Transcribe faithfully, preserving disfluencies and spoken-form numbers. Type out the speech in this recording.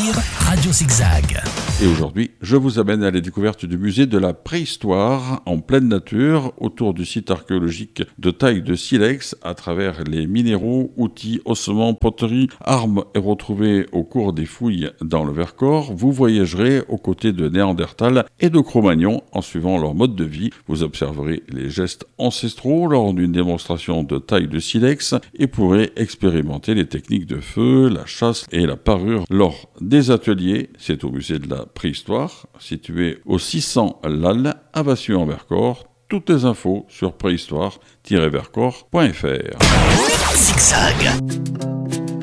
découvrir Radio Zigzag. Et aujourd'hui, je vous amène à la découverte du musée de la préhistoire en pleine nature, autour du site archéologique de taille de silex, à travers les minéraux, outils, ossements, poteries, armes retrouvées au cours des fouilles dans le Vercors. Vous voyagerez aux côtés de Néandertal et de Cro-Magnon en suivant leur mode de vie. Vous observerez les gestes ancestraux lors d'une démonstration de taille de silex et pourrez expérimenter les techniques de feu, la chasse et la parure lors des ateliers. C'est au musée de la préhistoire, situé au six cents L'Halle à Vassieux-en-Vercors. Toutes les infos sur préhistoire tiret vercors point f r. Zigzag.